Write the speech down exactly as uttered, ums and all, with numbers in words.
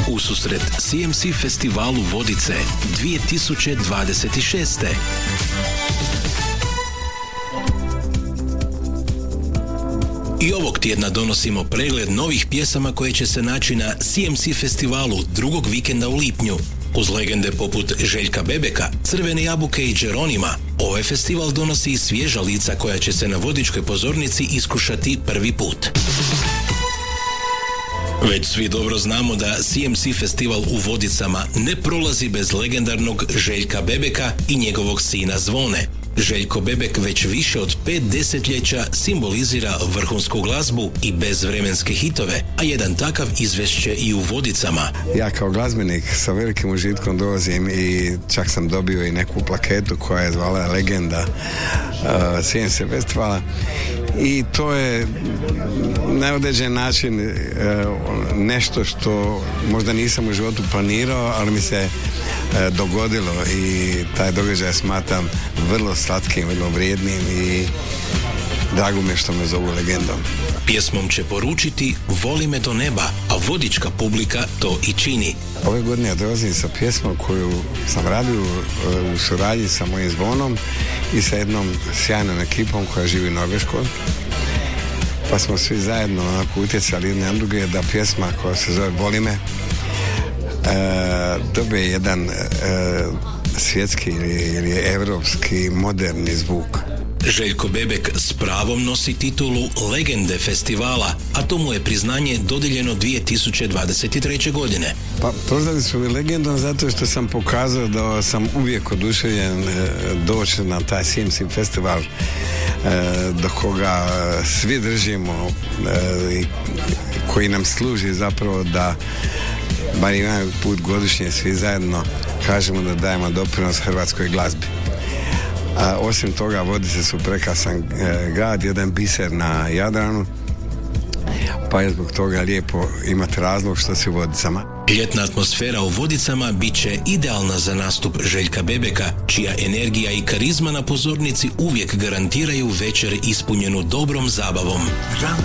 ususret C M C festivalu Vodice dvije tisuće dvadeset šeste. I ovog tjedna donosimo pregled novih pjesama koje će se naći na C M C festivalu drugog vikenda u lipnju. Uz legende poput Željka Bebeka, Crvene jabuke i Džeronima, ovaj festival donosi i svježa lica koja će se na vodičkoj pozornici iskušati prvi put. Već svi dobro znamo da C M C festival u Vodicama ne prolazi bez legendarnog Željka Bebeka i njegovog sina Zvone. Željko Bebek već više od pet desetljeća simbolizira vrhunsku glazbu i bezvremenske hitove, a jedan takav izvešće i u Vodicama. Ja kao glazbenik sa velikim užitkom dolazim i čak sam dobio i neku plaketu koja je zvala Legenda uh, C M C festivala i to je na određen način uh, nešto što možda nisam u životu planirao, ali mi se uh, dogodilo i taj događaj smatram vrlo slatkim, vrlo vrijednim i drago mi je što me zovu legendom. Pjesmom će poručiti Voli me do neba, a vodička publika to i čini. Ove godine ja dolazim sa pjesmom koju sam radio u suradnji sa mojim Zvonom i sa jednom sjajnom ekipom koja živi u Norveškoj. Pa smo svi zajedno onako utjecali jedne druge da pjesma koja se zove Voli me e, dobije jedan e, svjetski ili, ili evropski moderni zvuk. Željko Bebek s pravom nosi titulu legende festivala, a to mu je priznanje dodijeljeno dvije tisuće dvadeset treće. godine. Pa prozvali su mi legendom zato što sam pokazao da sam uvijek oduševljen e, doći na taj C M C festival e, do koga svi držimo e, i koji nam služi zapravo da bar jedan put godišnje svi zajedno kažemo da dajemo doprinos hrvatskoj glazbi. A osim toga, Vodice su prekrasan e, grad, jedan biser na Jadranu, pa je zbog toga lijepo imati razlog što si u Vodicama. Ljetna atmosfera u Vodicama bit će idealna za nastup Željka Bebeka, čija energija i karizma na pozornici uvijek garantiraju večer ispunjenu dobrom zabavom.